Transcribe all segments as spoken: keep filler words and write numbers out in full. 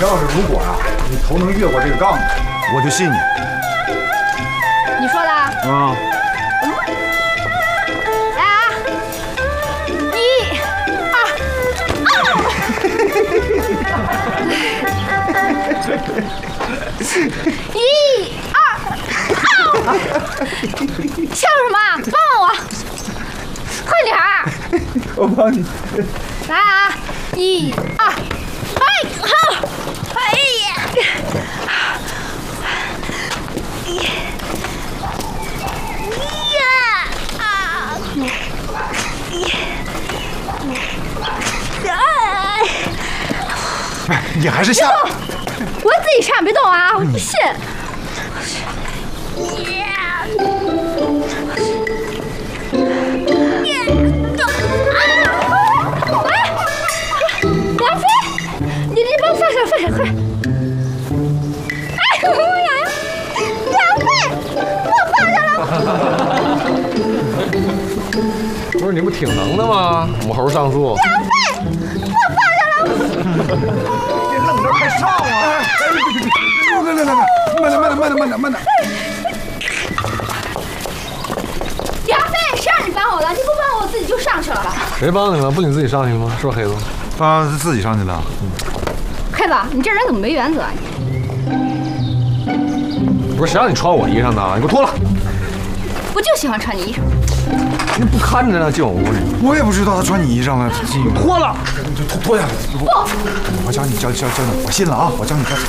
要是如果啊，你头能越过这个杠子，我就信你。 你说的？ 啊。 嗯。来啊！一、二、啊！一、二、啊！笑什么？帮帮我！快点儿！ 我帮你。 来啊！一、二，哎，好，哎呀！呀啊！ 哎，你还是下。 我自己上，别动啊！我不信。放下，放下，快！哎，我痒痒！杨飞，我放下了。 不是你不挺能的吗？母猴上树。 杨飞，我放下了。 别愣着，快上啊！来来来来，慢点，慢点，慢点，慢点，慢点。 杨飞，谁让你帮我了？你不帮我，我自己就上去了。 谁帮你了？不是你自己上去吗？是不是黑子？ 他是自己上去的。嗯。 黑子，你这人怎么没原则啊？ 你不是谁让你穿我衣裳的？你给我脱了！ 我就喜欢穿你衣裳。 你不看着呢，进我屋里。 我也不知道他穿你衣裳了，进脱了， 你就脱脱下来。不，我教你教教教你，我信了啊！我教你教词。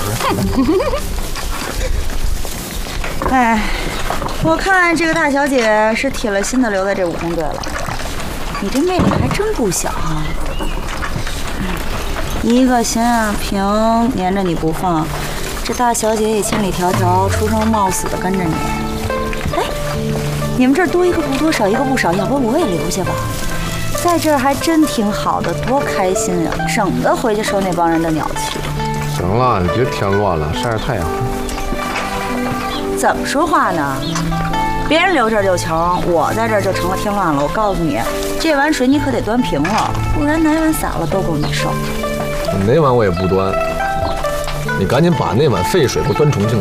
哎，我看这个大小姐是铁了心的留在这武工队了。你这魅力还真不小啊！一个邢亚平黏着你不放，这大小姐也千里迢迢出生冒死的跟着你。哎，你们这儿多一个不多，少一个不少，要不我也留下吧？在这儿还真挺好的，多开心呀！省得回去受那帮人的鸟气。 行了，你别添乱了，晒晒太阳。 怎么说话呢？别人留这儿就穷，我在这儿就成了添乱了。我告诉你，这碗水你可得端平了，不然哪碗洒了都够你受。 哪碗我也不端，你赶紧把那碗沸水给我端重庆。